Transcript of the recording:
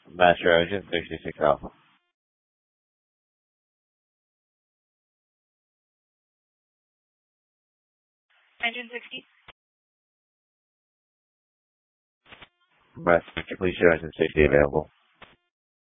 Master Engine 66 Alpha. Engine 60. Master, please show engine safety available.